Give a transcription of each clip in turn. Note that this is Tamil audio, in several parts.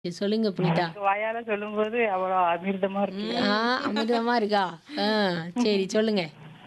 சொல்லுங்க புனிதா. உங்க வாயால சொல்லும்போது அவ்வளோ அமிர்தமா இருக்கு. ஆ அமிர்தமா இருக்கா? ஆ சரி சொல்லுங்க.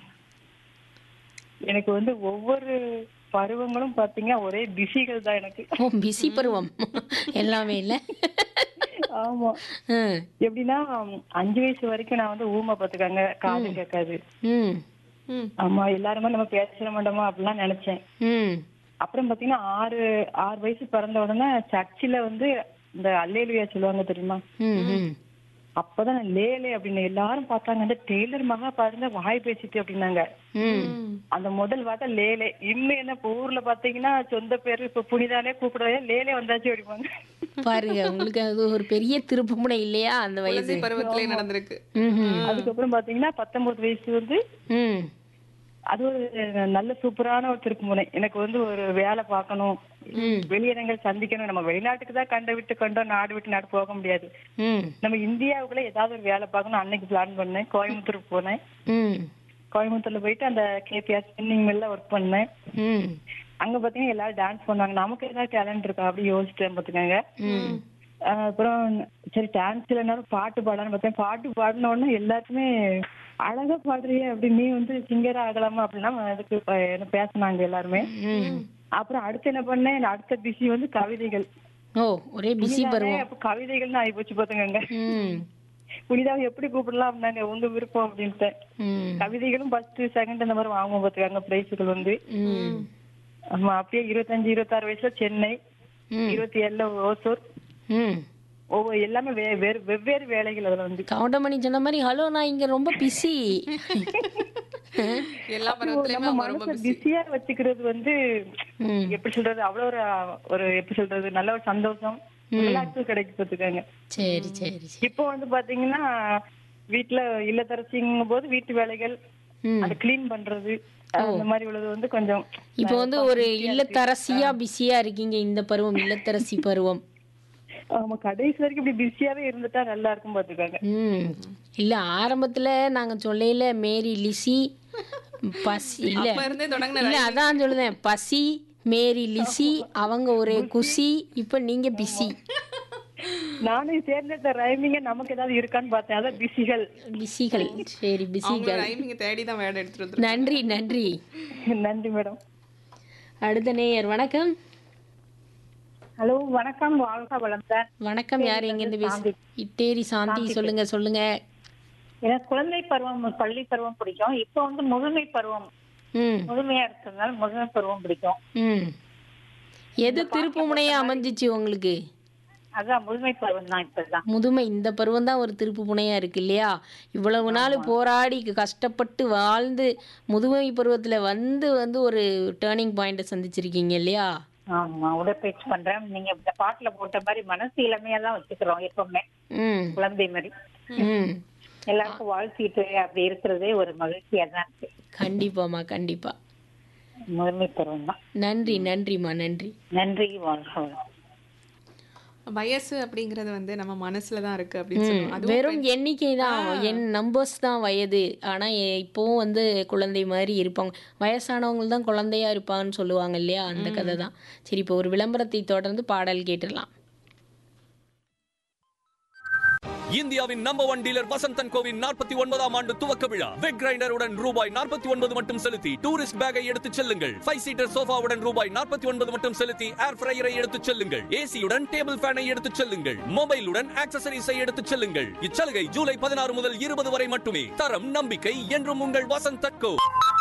எனக்கு வந்து ஒவ்வொரு பருவங்களும் பார்த்தீங்கன்னா, ஒரே பிஸிகள் தான் எனக்கு. ஓ! பிஸி பருவம். எல்லாமே இல்ல? ஆமா. ம். எப்படின்னா 5 வயசு வரைக்கும் நான் வந்து ஊமை பார்த்துக்கங்க, காது ம். கேட்காது. ம். ம். ஆமா, எல்லாருமே நம்ம பேச மாட்டோமா அப்படிலாம் நினைச்சேன். ம். அப்புறம் பார்த்தீங்கன்னா 6 வயசு பிறந்த உடனே சர்ச்சில் வந்து இந்த அல்லேலூயா சொல்லுவாங்க தெரியுமா? ம். ம். அப்பதான் நான் லேலே அப்படின்னு எல்லாரும் பார்த்தாங்க. அந்த டெய்லர் மகா பாருங்க வாய் பேசிட்டு அப்படின்னாங்க. ம். அந்த முதல் வார்த்தை லேலே. இன்னும் என்ன இப்ப ஊர்ல பாத்தீங்கன்னா சொந்த பேரு இப்ப புனிதானே கூப்பிடுறதே லேலே வந்தாச்சு அப்படிப்பாங்க. பாருங்க உங்களுக்கு அது ஒரு பெரிய திருப்புமுனை இல்லையா அந்த வயசு? குழந்தை பருவத்திலே நடந்திருக்கு. ம்ஹும். அதுக்கப்புறம் பாத்தீங்கன்னா 19 வயசு வந்து ம். அது ஒரு நல்ல சூப்பரான ஒரு திருப்புமுனை. எனக்கு வந்து ஒரு வேலை பார்க்கணும், ம். வெளியிடங்கள் சந்திக்கணும். நம்ம வெளிநாட்டுக்கு தான் கண்ட விட்டு கண்டோம், நாடு விட்டு நாடு போக முடியாது. ம். நம்ம இந்தியாவுக்குள்ள ஏதாவது ஒரு வேலை பார்க்கணும். அன்னைக்கு பிளான் பண்ணேன். கோயம்புத்தூர் போனேன். ம். கோயம்புத்தூர்ல போயிட்டு அந்த கேபிஆர் ஸ்பின்னிங் மில்ல ஒர்க் பண்ணேன். ம். அங்க பாத்தீங்கன்னா எல்லாரும் டான்ஸ் பண்ணாங்க. நமக்கு ஏதாவது டேலண்ட் இருக்கா அப்படி யோசிச்சேன் பாத்துக்கோங்க. ம். அப்புறம் சரி டான்ஸ் இல்லைனாலும் பாட்டு பாடலான்னு பார்த்தேன். பாட்டு பாடின உடனே எல்லாருக்குமே அழகா பாடுறியே அப்படி, நீ வந்து சிங்கரா ஆகலாமா அப்படின்னா அதுக்கு என்ன பேசினாங்க எல்லாருமே. ம். அப்புறம் அடுத்து என்ன பண்ணேன், அடுத்த பிஸி வந்து கவிதைகள். ஓ ஒரே பிஸி பருவம். அப்ப கவிதைகள்னு ஆகி போச்சு பாத்துக்கோங்க. ம். புனிதாவை எப்படி கூப்பிடலாம் அப்படின்னாங்க, உங்க விருப்பம் அப்படின்ட்டு. ம். கவிதைகளும் ஃபர்ஸ்ட் செகண்ட் அந்த மாதிரி வாங்குவோம் பாத்துக்காங்க பிரைஸுகள் வந்து. ம். ஆமா, அப்படியே 25 26 வயசுல சென்னை, ம். 27ல ஓசூர். ம். ஒவ்வொரு எல்லாமே வெவ்வேறு வேலைகள் அதுல வந்து. கவுண்டமணி சொன்ன மாதிரி ஹலோ நான் இங்க ரொம்ப பிஸி. எல்லா பருவத்திலயுமே நம்ம அவங்க ரொம்ப மனசை பிஸி. பிஸியா வச்சுக்கிறது வந்து ம். எப்படி சொல்றது, அவ்வளவு ஒரு எப்படி சொல்றது, நல்ல ஒரு சந்தோஷம், ரிலாக்ஸ் கிடைக்கு பாத்துக்காங்க. சரி சரி சரி. இப்போ வந்து பாத்தீங்கன்னா வீட்டுல இல்லத்தரசிங்கும் போது வீட்டு வேலைகள், ம். அது கிளீன் பண்றது, அந்த மாதிரி உள்ளது வந்து கொஞ்சம் இப்போ வந்து ஒரு இல்லத்தரசியா பிஸியா இருக்கீங்க இந்த பருவம், இல்லத்தரசி பருவம். ஆமா, கடைசி வரைக்கும் இப்படி பிஸியாவே இருந்துட்டா நல்லா இருக்கும் பாத்துக்காங்க. ம். இல்ல ஆரம்பத்துல நாங்க சொல்லையில மேரி லிசி பசி இல்ல அப்ப இருந்தே தொடங்கின இல்ல அதான் சொல்லுதேன் பசி மேரி லிசி அவங்க ஒரே குசி, இப்ப நீங்க பிஸி. நானும் சேர்ந்த ரைமிங்க நமக்கு ஏதாவது இருக்கான்னு பார்த்தேன். அதான் பிஸிகள். பிஸிகள். சரி அவங்க பிஸிகள். ரைமிங்க தேடி தான் வேர்ட் எடுத்துட்டு வந்துருக்காங்க. நன்றி நன்றி. நன்றி மேடம். அடுத்த நேயர் வணக்கம். ஹலோ வணக்கம், வாழ்க வளமுடன். வணக்கம், யார் எங்கிருந்து பேசு? இட்டேரி சாந்தி. சொல்லுங்க சொல்லுங்க. எனக்கு குழந்தை பருவம், பள்ளி பருவம் பிடிக்கும். இப்போ வந்து முதுமை பருவம், ம். முதுமையா இருக்கிறதுனால முதுமை பருவம் பிடிக்கும். ம். எது திருப்புமுனையா அமைஞ்சிச்சு உங்களுக்கு? அதான் முதுமை பருவம் தான் இப்பதான். முதுமை இந்த பருவம் தான் ஒரு திருப்பு முனையா இருக்கு இல்லையா? இவ்வளவு நாள் போராடி கஷ்டப்பட்டு வாழ்ந்து முதுமை பருவத்துல வந்து வந்து ஒரு டேர்னிங் பாயிண்ட் சந்திச்சிருக்கீங்க இல்லையா? ஆமா, உடற்பயிற்சி பண்றேன். நீங்க இந்த பாட்டுல போட்ட மாதிரி மனசு இளமையா தான் வச்சுக்கிறோம் எப்பவுமே, ம். குழந்தை மாதிரி. ம். எல்லாருக்கும் வாழ்த்திட்டு அப்படி இருக்கிறதே ஒரு மகிழ்ச்சியா தான் இருக்கு. கண்டிப்பாம்மா கண்டிப்பா. முதுமை பருவம் தான். நன்றி நன்றிம்மா நன்றி. நன்றி, வாழ்க வளமுடன். வயசு அப்படிங்கறது வந்து நம்ம மனசுல தான் இருக்கு அப்படின்னு சொல்லுவோம். அதுவும் வெறும் எண்ணிக்கை தான், என் நம்பர்ஸ் தான் வயது. ஆனா இப்போவும் வந்து குழந்தை மாதிரி இருப்பாங்க. வயசானவங்க தான் குழந்தையா இருப்பாங்கன்னு சொல்லுவாங்க இல்லையா? அந்த கதை தான். சரி, இப்போ ஒரு விளம்பரத்தை தொடர்ந்து பாடல் கேட்டுடலாம். இந்தியாவின் நம்பர் 1 டீலர் வசந்தன் கோவின் 49ஆம் ஆண்டு துவக்க விழா. வெக் கிரைண்டருடன் ரூபாய் 49 மட்டும் செலுத்தி டூரிஸ்ட் பேக்கை எடுத்துச் செல்லுங்கள். 5 சீட்டர் சோஃபாவுடன் ரூபாய் 49 மட்டும் செலுத்தி ஏர் ஃப்ரையரை எடுத்துச் செல்லுங்கள். ஏசியுடன் டேபிள் ஃபேனை எடுத்துச் செல்லுங்கள். மொபைலுடன் ஆக்சசரிஸை எடுத்துச் செல்லுங்கள். இச்சலுகை ஜூலை 16 முதல் 20 வரை மட்டுமே. தரம் நம்பிக்கை என்றும் உங்கள் வசந்தன் கோ.